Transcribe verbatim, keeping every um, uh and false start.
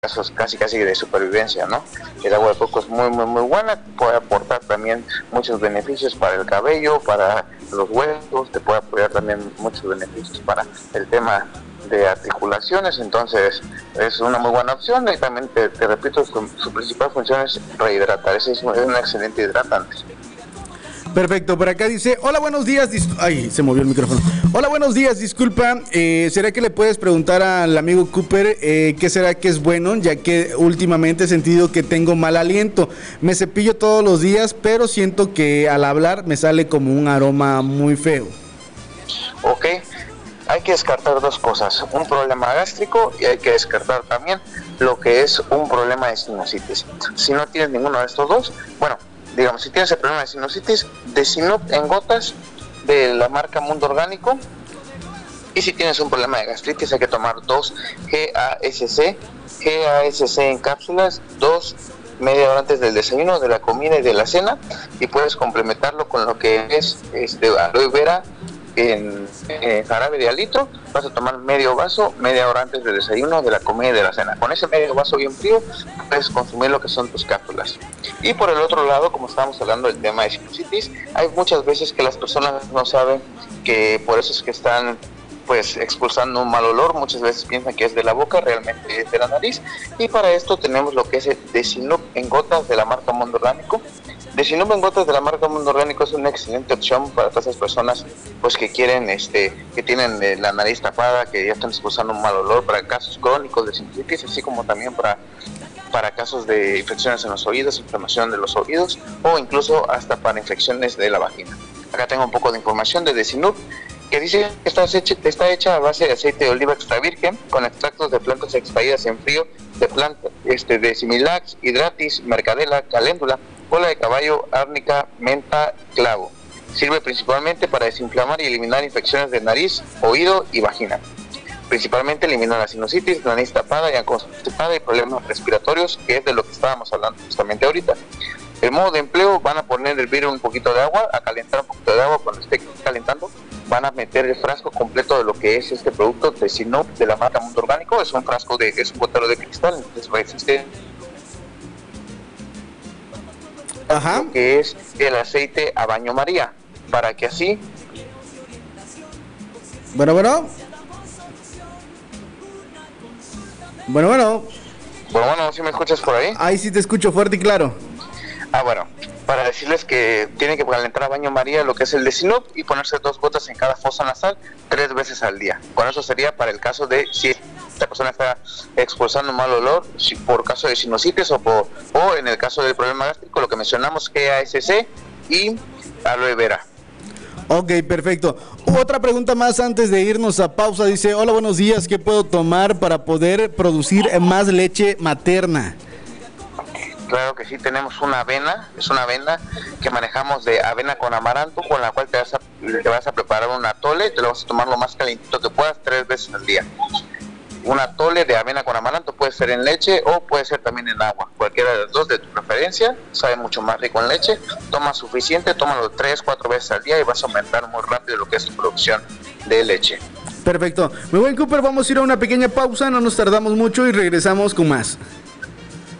casos casi casi de supervivencia, ¿no? El agua de coco es muy muy muy buena, puede aportar también muchos beneficios para el cabello, para los huesos, te puede apoyar también muchos beneficios para el tema de articulaciones, entonces es una muy buena opción y también te, te repito, su, su principal función es rehidratar, es, es un excelente hidratante. Perfecto, por acá dice, hola, buenos días, dis ay, se movió el micrófono. Hola, buenos días, disculpa, eh, ¿será que le puedes preguntar al amigo Cooper eh, qué será que es bueno? Ya que últimamente he sentido que tengo mal aliento, me cepillo todos los días, pero siento que al hablar me sale como un aroma muy feo. Ok, hay que descartar dos cosas, un problema gástrico y hay que descartar también lo que es un problema de sinusitis. Si no tienes ninguno de estos dos, bueno, digamos, si tienes el problema de sinusitis, Desinup en gotas de la marca Mundo Orgánico. Y si tienes un problema de gastritis, hay que tomar dos G A S C, G A S C en cápsulas, dos media hora antes del desayuno, de la comida y de la cena. Y puedes complementarlo con lo que es este, aloe vera en, en jarabe de alitro. Vas a tomar medio vaso media hora antes del desayuno, de la comida y de la cena. Con ese medio vaso bien frío puedes consumir lo que son tus cápsulas. Y por el otro lado, como estábamos hablando del tema de sinusitis, hay muchas veces que las personas no saben que por eso es que están pues expulsando un mal olor, muchas veces piensan que es de la boca, realmente es de la nariz, y para esto tenemos lo que es el Desinup en gotas de la marca Mundo Orgánico. Desinup en gotas de la marca Mundo Orgánico es una excelente opción para todas esas personas pues que quieren, este, que tienen eh, la nariz tapada, que ya están expulsando un mal olor, para casos crónicos de sinusitis, así como también para para casos de infecciones en los oídos, inflamación de los oídos o incluso hasta para infecciones de la vagina. Acá tengo un poco de información de Desinup que dice que está hecha, está hecha a base de aceite de oliva extra virgen con extractos de plantas extraídas en frío de plantas este, de Similax, Hidratis, Mercadela, Caléndula, cola de caballo, árnica, menta, clavo. Sirve principalmente para desinflamar y eliminar infecciones de nariz, oído y vagina. Principalmente elimina la sinusitis, nariz tapada y constipada y problemas respiratorios, que es de lo que estábamos hablando justamente ahorita. El modo de empleo, van a poner a hervir un poquito de agua, a calentar un poquito de agua. Cuando esté calentando van a meter el frasco completo de lo que es este producto de Desinup de la marca Mundo Orgánico. Es un frasco de, es un botero de cristal, entonces resiste. Ajá. Lo que es el aceite a baño María, para que así. Bueno, bueno. Bueno, bueno. Bueno, bueno, ¿sí me escuchas por ahí? Ahí sí te escucho fuerte y claro. Ah, bueno, para decirles que tienen que calentar a baño María lo que es el Desinup y ponerse dos gotas en cada fosa nasal tres veces al día. Con eso sería para el caso de si esta persona está expulsando un mal olor, si por caso de sinusitis o, por, o en el caso del problema gástrico, lo que mencionamos, G A S C y aloe vera. Ok, perfecto. Otra pregunta más antes de irnos a pausa. Dice, hola, buenos días, ¿qué puedo tomar para poder producir más leche materna? Claro que sí, tenemos una avena, es una avena que manejamos de avena con amaranto, con la cual te vas a, te vas a preparar un atole, te lo vas a tomar lo más calentito que puedas, tres veces al día. Un atole de avena con amaranto puede ser en leche o puede ser también en agua, cualquiera de los dos de tu preferencia, sabe mucho más rico en leche. Toma suficiente, tómalo tres, cuatro veces al día y vas a aumentar muy rápido lo que es tu producción de leche. Perfecto, muy buen Cooper, vamos a ir a una pequeña pausa, no nos tardamos mucho y regresamos con más.